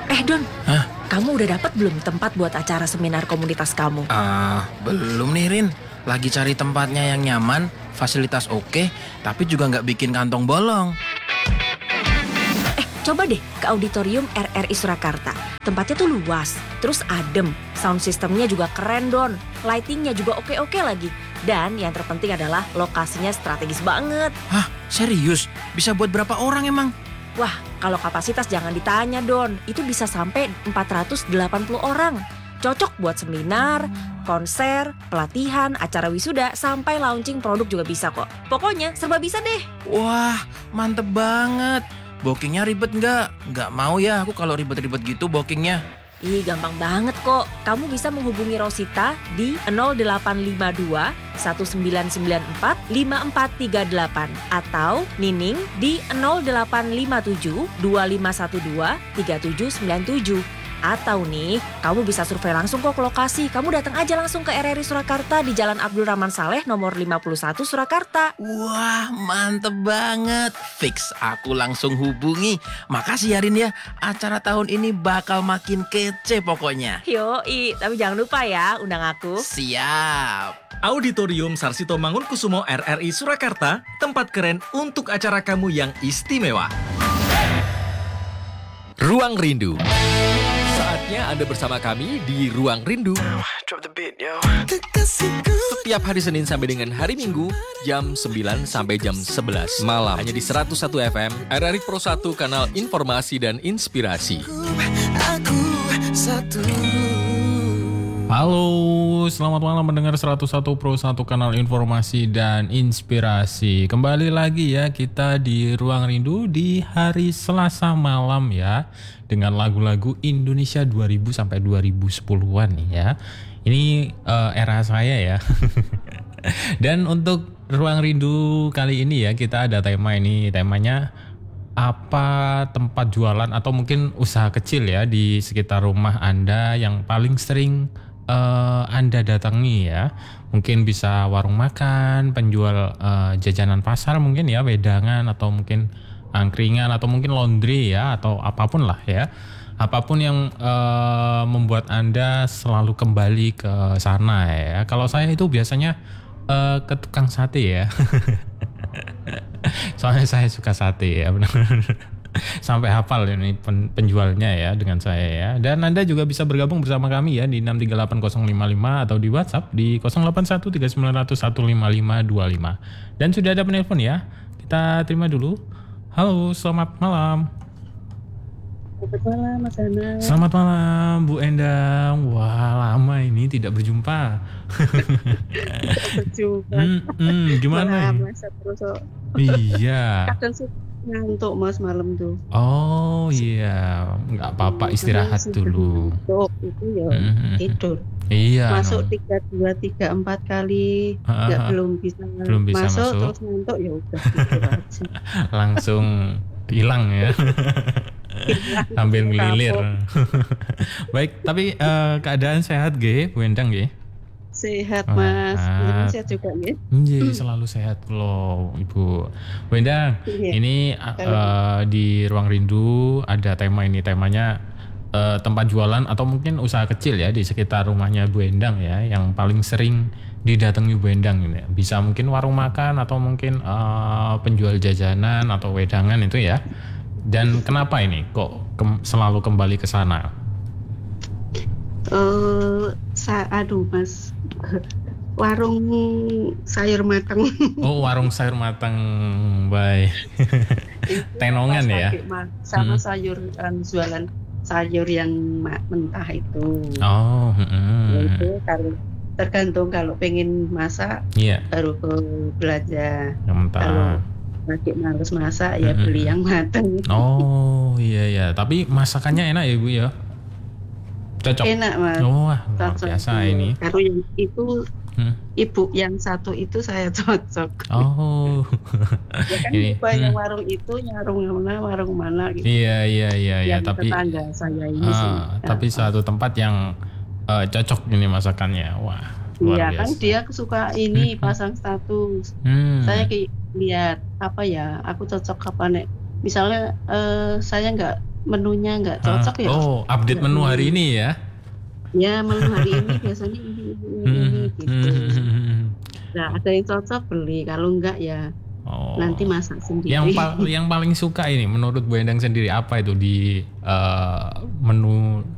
Don, Hah? kamu udah dapat belum tempat buat acara seminar komunitas kamu? Belum nih Rin. Lagi cari tempatnya yang nyaman, fasilitas oke, tapi juga nggak bikin kantong bolong. Coba deh ke auditorium RRI Surakarta. Tempatnya tuh luas, terus adem, sound systemnya juga keren Don, lightingnya juga oke-oke lagi. Dan yang terpenting adalah lokasinya strategis banget. Hah? Serius? Bisa buat berapa orang emang? Wah, kalau kapasitas jangan ditanya Don, itu bisa sampai 480 orang. Cocok buat seminar, konser, pelatihan, acara wisuda, sampai launching produk juga bisa kok. Pokoknya serba bisa deh. Wah, mantep banget. Bookingnya ribet nggak? Nggak mau ya aku kalau ribet-ribet gitu bookingnya. Ih, gampang banget kok. Kamu bisa menghubungi Rosita di 0852 1994 5438 atau Nining di 0857 2512 3797. Atau nih, kamu bisa survei langsung kok ke lokasi. Kamu datang aja langsung ke RRI Surakarta di Jalan Abdul Rahman Saleh nomor 51 Surakarta. Wah, mantep banget. Fix, aku langsung hubungi. Makasih ya Rin ya. Acara tahun ini bakal makin kece pokoknya. Yoi, tapi jangan lupa ya undang aku. Siap. Auditorium Sarsito Mangunkusumo RRI Surakarta, tempat keren untuk acara kamu yang istimewa. Ruang Rindu. Saatnya Anda bersama kami di Ruang Rindu. Setiap hari Senin sampai dengan hari Minggu, jam 9 sampai jam 11 malam. Hanya di 101 FM, RRI Pro 1, kanal informasi dan inspirasi. Halo, selamat malam mendengar 101 Pro 1 kanal informasi dan inspirasi. Kembali lagi ya kita di Ruang Rindu di hari Selasa malam ya, dengan lagu-lagu Indonesia 2000 sampai 2010-an nih ya. Ini era saya ya. Dan untuk Ruang Rindu kali ini ya, kita ada tema ini, temanya apa tempat jualan atau mungkin usaha kecil ya di sekitar rumah Anda yang paling sering Anda datangi ya. Mungkin bisa warung makan, penjual jajanan pasar mungkin ya, wedangan atau mungkin angkringan atau mungkin laundry ya, atau apapun lah ya. Apapun yang membuat Anda selalu kembali ke sana ya. Kalau saya itu biasanya ke tukang sate ya. Soalnya saya suka sate ya, benar. Sampai hafal ini penjualnya ya dengan saya ya. Dan Anda juga bisa bergabung bersama kami ya di 6380055 atau di WhatsApp di 0813901555. Dan sudah ada penelpon ya. Kita terima dulu. Halo, selamat malam. Selamat malam Mas Hana. Selamat malam Bu Endang. Wah, lama ini tidak berjumpa. Gimana? Mas terus. Iya. Kadang suka ngantuk Mas malam tuh. Oh iya, nggak apa-apa, istirahat dulu. Ngantuk itu ya tidur. Iya. Masuk 3-2-3-4 kali, belum bisa masuk. Terus ngantuk ya udah tidur aja. Langsung hilang ya. Sambil ngelilir. Baik, tapi keadaan sehat ge, Bu Endang ge? Sehat Mas, sehat juga ya. Iya, selalu sehat loh Ibu. Bu Endang, ini di Ruang Rindu ada tema ini, temanya tempat jualan atau mungkin usaha kecil ya di sekitar rumahnya Bu Endang ya, yang paling sering didatangi Bu Endang ini. Bisa mungkin warung makan atau mungkin penjual jajanan atau wedangan itu ya. Dan kenapa ini kok selalu kembali ke sana? Aduh Mas, warung sayur matang. Oh, warung sayur matang, baik. Tenongan ya. Sama sayur jualan sayur yang mentah itu. Oh, itu kalau tergantung, kalau pengen masak baru ke belanja. Mentah. Kalau lagi males masak ya beli yang matang. Oh iya, tapi masakannya enak ya Bu ya? Cocok. Enak Mas. Oh, wah, luar biasa ini. Kalau yang itu ibu yang satu itu saya cocok. Oh. Ya kan ini, yang warung itu warung mana gitu. Iya, tapi tetangga saya ini sih. Tapi suatu tempat yang cocok ini masakannya. Wah, luar biasa. Kan dia suka ini pasang status. Saya lihat apa ya, aku cocok apa nek. Misalnya saya menunya nggak cocok ya. Oh, update menu hari ini ya? Ya, menu hari ini biasanya ini gitu. Nah, ada yang cocok beli, kalau enggak ya nanti masak sendiri. Yang paling suka ini menurut Bu Endang sendiri apa itu di menu